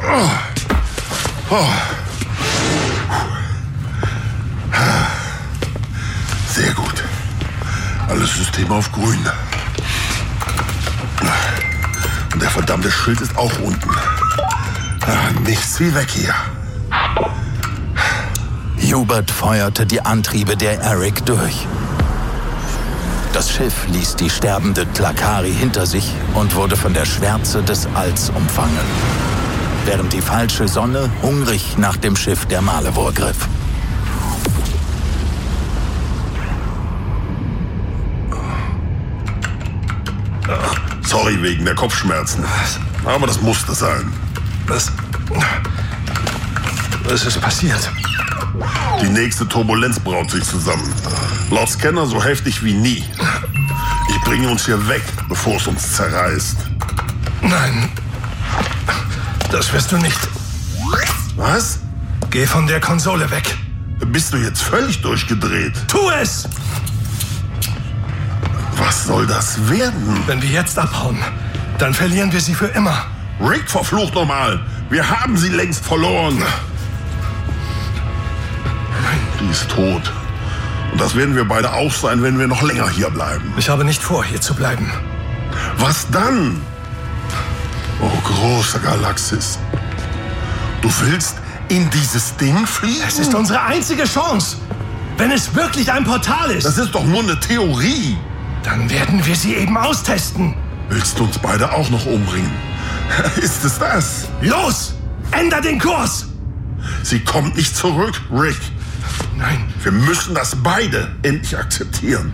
Sehr gut. Alles System auf grün. Und der verdammte Schild ist auch unten. Nichts wie weg hier. Hubert feuerte die Antriebe der Eric durch. Das Schiff ließ die sterbende Tlakari hinter sich und wurde von der Schwärze des Alls umfangen, während die falsche Sonne hungrig nach dem Schiff der Malevor griff. Sorry wegen der Kopfschmerzen. Aber das musste sein. Was ist passiert? Die nächste Turbulenz braut sich zusammen. Laut Scanner so heftig wie nie. Ich bringe uns hier weg, bevor es uns zerreißt. Nein, das wirst du nicht. Was? Geh von der Konsole weg. Bist du jetzt völlig durchgedreht? Tu es! Was soll das werden? Wenn wir jetzt abhauen, dann verlieren wir sie für immer. Rick, verflucht nochmal! Wir haben sie längst verloren! Die ist tot. Und das werden wir beide auch sein, wenn wir noch länger hier bleiben. Ich habe nicht vor, hier zu bleiben. Was dann? Oh, große Galaxis. Du willst in dieses Ding fliegen? Es ist unsere einzige Chance. Wenn es wirklich ein Portal ist. Das ist doch nur eine Theorie. Dann werden wir sie eben austesten. Willst du uns beide auch noch umbringen? Ist es das? Los! Änder den Kurs! Sie kommt nicht zurück, Rick. Nein. Wir müssen das beide endlich akzeptieren.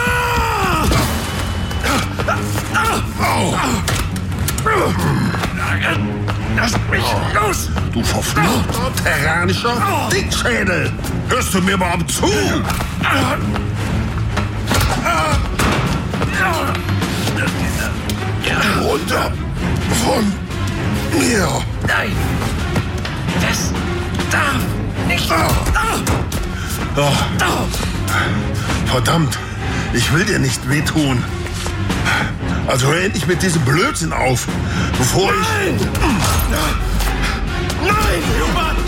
Lass mich los! Du verfluchter, terranischer Dickschädel! Hörst du mir überhaupt zu? Runter von mir! Nein! Das darf nicht! Verdammt, ich will dir nicht wehtun. Also hör endlich mit diesem Blödsinn auf, bevor ich... Nein! Nein, Hubert!